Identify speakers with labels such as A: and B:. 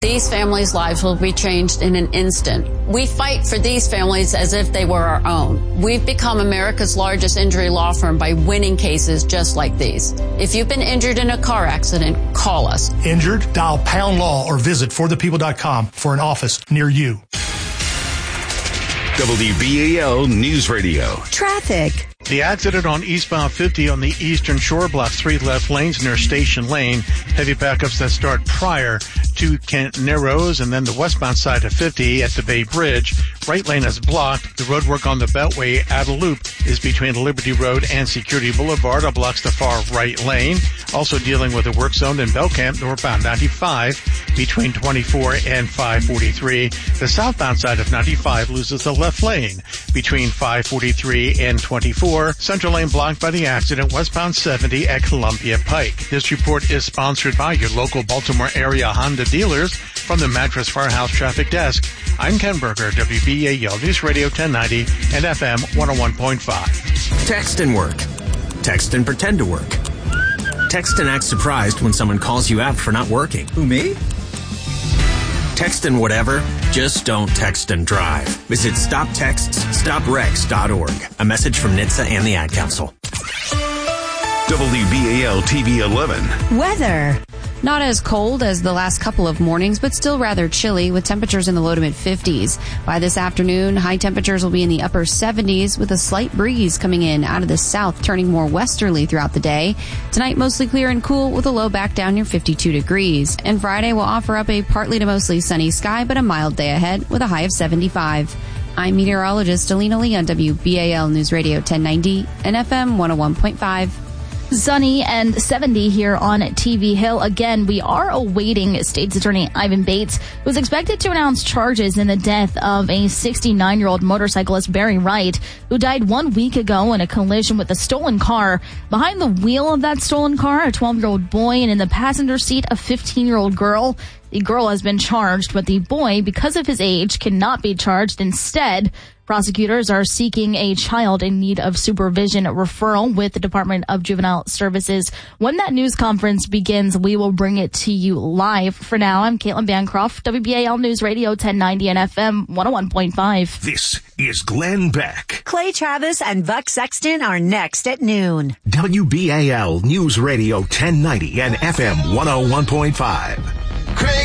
A: These families' lives will be changed in an instant. We fight for these families as if they were our own. We've become America's largest injury law firm by winning cases just like these. If you've been injured in a car accident, call us.
B: Injured? Dial pound law or visit forthepeople.com for an office near you.
C: WBAL News Radio.
D: Traffic.
E: The accident on eastbound 50 on the Eastern Shore blocks 3 left lanes near Station Lane. Heavy backups that start prior to Kent Narrows, and then the westbound side of 50 at the Bay Bridge. Right lane is blocked. The roadwork on the Beltway at a loop is between Liberty Road and Security Boulevard. It blocks the far right lane. Also dealing with a work zone in Belcamp, northbound 95 between 24 and 543. The southbound side of 95 loses the left lane between 543 and 24. Central lane blocked by the accident, westbound 70 at Columbia Pike. This report is sponsored by your local Baltimore area Honda dealers. From the Mattress Firehouse Traffic Desk, I'm Ken Berger, WBAL News Radio 1090 and FM 101.5.
F: Text and work. Text and pretend to work. Text and act surprised when someone calls you out for not working.
G: Who, me?
F: Text and whatever, just don't text and drive. Visit StopTextsStopWrecks.org. A message from NHTSA and the Ad Council.
C: WBAL TV 11.
D: Weather.
H: Not as cold as the last couple of mornings, but still rather chilly with temperatures in the low to mid 50s. By this afternoon, high temperatures will be in the upper 70s with a slight breeze coming in out of the south, turning more westerly throughout the day. Tonight, mostly clear and cool with a low back down near 52 degrees. And Friday will offer up a partly to mostly sunny sky, but a mild day ahead with a high of 75. I'm meteorologist Alina Lee on WBAL News Radio 1090 and FM 101.5.
I: Sunny and 70 here on TV Hill. Again, we are awaiting State's Attorney Ivan Bates, who is expected to announce charges in the death of a 69-year-old motorcyclist, Barry Wright, who died 1 week ago in a collision with a stolen car. Behind the wheel of that stolen car, a 12-year-old boy, and in the passenger seat, a 15-year-old girl. The girl has been charged, but the boy, because of his age, cannot be charged. Instead, prosecutors are seeking a child in need of supervision referral with the Department of Juvenile Services. When that news conference begins, we will bring it to you live. For now, I'm Caitlin Bancroft, WBAL News Radio 1090 and FM 101.5.
C: This is Glenn Beck.
D: Clay Travis and Buck Sexton are next at noon.
C: WBAL News Radio 1090 and FM 101.5.